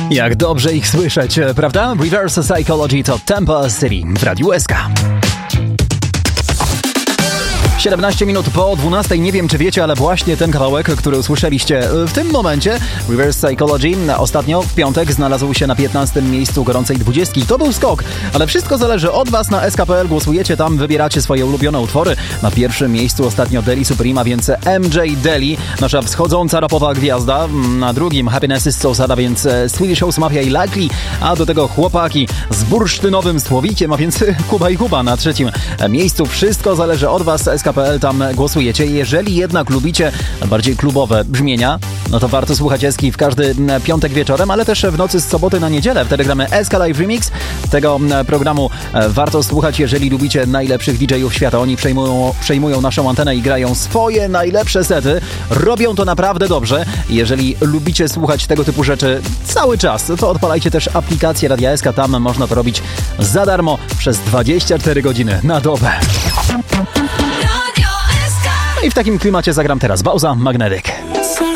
Jak dobrze ich słyszeć, prawda? Reverse Psychology to Tempo City w Radiu SK. 17 minut po 12. Nie wiem, czy wiecie, ale właśnie ten kawałek, który usłyszeliście w tym momencie, Reverse Psychology, ostatnio w piątek znalazł się na 15. miejscu gorącej 20. To był skok, ale wszystko zależy od Was. Na SK.pl głosujecie, tam wybieracie swoje ulubione utwory. Na pierwszym miejscu ostatnio Deli Suprema, więc MJ Deli, nasza wschodząca rapowa gwiazda. Na drugim Happiness is so sad, więc Swedish House Mafia i Likely, a do tego chłopaki z bursztynowym słowikiem, a więc Kuba i Kuba na trzecim miejscu. Wszystko zależy od Was. SK.pl, tam głosujecie. Jeżeli jednak lubicie bardziej klubowe brzmienia, no to warto słuchać Eski w każdy piątek wieczorem, ale też w nocy z soboty na niedzielę. Wtedy gramy Eska Live Remix. Tego programu warto słuchać, jeżeli lubicie najlepszych DJ-ów świata. Oni przejmują naszą antenę i grają swoje najlepsze sety. Robią to naprawdę dobrze. Jeżeli lubicie słuchać tego typu rzeczy cały czas, to odpalajcie też aplikację Radia SK. Tam można to robić za darmo przez 24 godziny na dobę. I w takim klimacie zagram teraz Bauza, Magnetic.